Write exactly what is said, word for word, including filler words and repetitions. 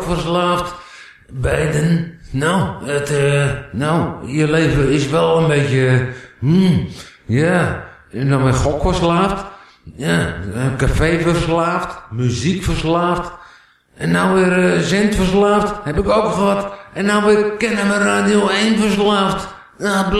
verslaafd. Beiden. Nou, het, uh, nou, je leven is wel een beetje, hmm, ja. En dan ben ik gokverslaafd. Ja, café verslaafd. Muziek verslaafd. En nou weer uh, zendverslaafd. Heb ik ook gehad. En nou weer Kennen we Radio één verslaafd. Nou,